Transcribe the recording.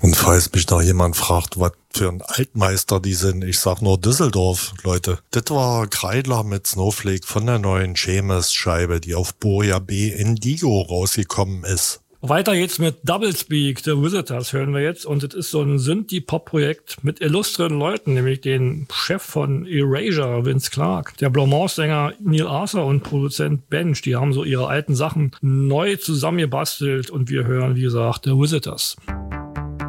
Und falls mich noch jemand fragt, was für ein Altmeister die sind, ich sag nur Düsseldorf, Leute. Das war Kreidler mit Snowflake von der neuen Seamus-Scheibe, die auf Boria B Indigo rausgekommen ist. Weiter geht's mit Doublespeak, The Visitors hören wir jetzt. Und es ist so ein Synthie-Pop-Projekt mit illustren Leuten, nämlich den Chef von Erasure, Vince Clarke, der Blue-Mouse-Sänger Neil Arthur und Produzent Bench. Die haben so ihre alten Sachen neu zusammengebastelt und wir hören, wie gesagt, The Visitors.